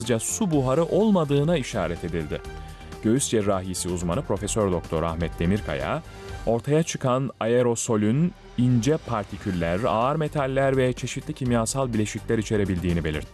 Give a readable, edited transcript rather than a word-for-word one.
su buharı olmadığına işaret edildi. Göğüs cerrahisi uzmanı Profesör Doktor Ahmet Demirkaya, ortaya çıkan aerosolün ince partiküller, ağır metaller ve çeşitli kimyasal bileşikler içerebildiğini belirtti.